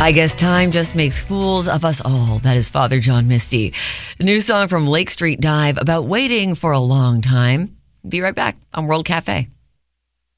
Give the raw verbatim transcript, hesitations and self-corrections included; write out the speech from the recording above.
I guess time just makes fools of us all. That is Father John Misty. The new song from Lake Street Dive about waiting for a long time. Be right back on World Cafe.